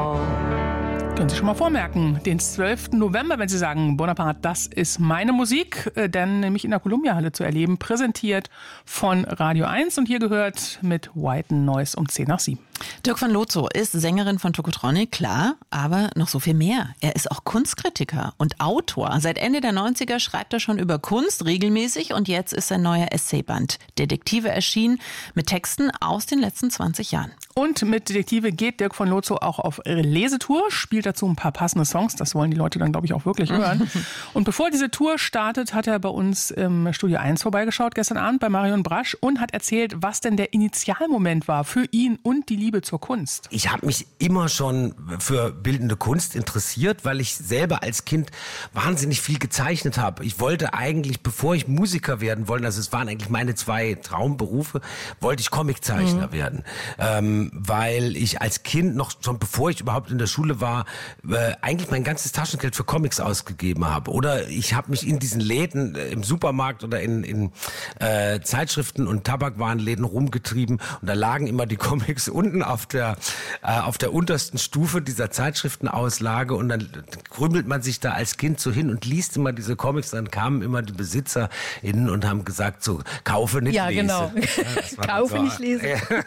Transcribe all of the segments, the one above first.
Können Sie schon mal vormerken, den 12. November, wenn Sie sagen, Bonaparte, das ist meine Musik, dann nämlich in der Columbia-Halle zu erleben, präsentiert von Radio 1 und hier gehört mit White Noise um 6:10. Dirk van Lozo ist Sängerin von Tokotronic, klar, aber noch so viel mehr. Er ist auch Kunstkritiker und Autor. Seit Ende der 90er schreibt er schon über Kunst regelmäßig und jetzt ist sein neuer Essayband Detektive erschienen mit Texten aus den letzten 20 Jahren. Und mit Detektive geht Dirk van Lozo auch auf Lesetour, spielt dazu ein paar passende Songs, das wollen die Leute dann, glaube ich, auch wirklich hören. Und bevor diese Tour startet, hat er bei uns im Studio 1 vorbeigeschaut, gestern Abend bei Marion Brasch und hat erzählt, was denn der Initialmoment war für ihn und die Liebe zur Kunst. Ich habe mich immer schon für bildende Kunst interessiert, weil ich selber als Kind wahnsinnig viel gezeichnet habe. Ich wollte eigentlich, bevor ich Musiker werden wollte, also es waren eigentlich meine 2 Traumberufe, wollte ich Comiczeichner werden. Weil ich als Kind noch, schon bevor ich überhaupt in der Schule war, eigentlich mein ganzes Taschengeld für Comics ausgegeben habe. Oder ich habe mich in diesen Läden im Supermarkt oder in Zeitschriften und Tabakwarenläden rumgetrieben und da lagen immer die Comics unten auf der untersten Stufe dieser Zeitschriftenauslage und dann krümelt man sich da als Kind so hin und liest immer diese Comics. Dann kamen immer die BesitzerInnen und haben gesagt so, kaufe nicht, lese. Ja, genau. Kaufe nicht, lese.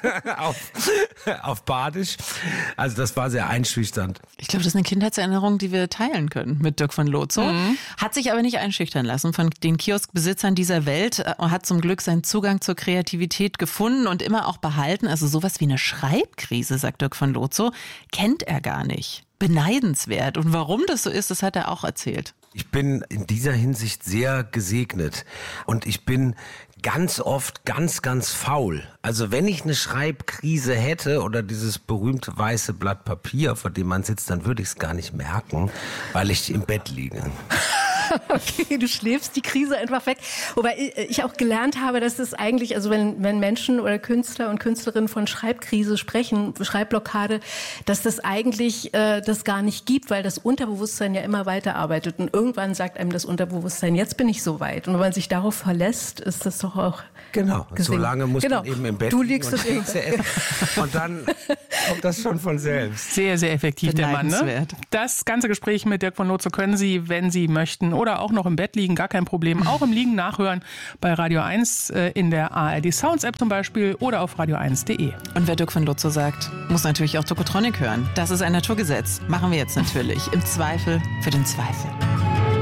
Auf Badisch. Also das war sehr einschüchternd. Ich glaube, das ist eine Kindheitserinnerung, die wir teilen können mit Dirk van Lozo. Hat sich aber nicht einschüchtern lassen von den Kioskbesitzern dieser Welt. Hat zum Glück seinen Zugang zur Kreativität gefunden und immer auch behalten. Also sowas wie eine Schreibkrise, sagt Dirk van Lozo, kennt er gar nicht. Beneidenswert. Und warum das so ist, das hat er auch erzählt. Ich bin in dieser Hinsicht sehr gesegnet und ich bin ganz oft ganz, ganz faul. Also wenn ich eine Schreibkrise hätte oder dieses berühmte weiße Blatt Papier, vor dem man sitzt, dann würde ich es gar nicht merken, weil ich im Bett liege. Okay, du schläfst die Krise einfach weg. Wobei ich auch gelernt habe, dass das eigentlich, also wenn Menschen oder Künstler und Künstlerinnen von Schreibkrise sprechen, Schreibblockade, dass das eigentlich das gar nicht gibt, weil das Unterbewusstsein ja immer weiterarbeitet. Und irgendwann sagt einem das Unterbewusstsein, jetzt bin ich so weit. Und wenn man sich darauf verlässt, ist das doch auch genau. gesehen. So lange muss man eben im Bett du liegen liegst und dann kommt das schon von selbst. Sehr, sehr effektiv, der Mann. Ne? Das ganze Gespräch mit Dirk van Lozo können Sie, wenn Sie möchten, oder auch noch im Bett liegen, gar kein Problem, auch im Liegen nachhören bei Radio 1 in der ARD Sounds App zum Beispiel oder auf radio1.de. Und wer Dirk van Lozo sagt, muss natürlich auch Tokotronic hören. Das ist ein Naturgesetz. Machen wir jetzt natürlich. Im Zweifel für den Zweifel.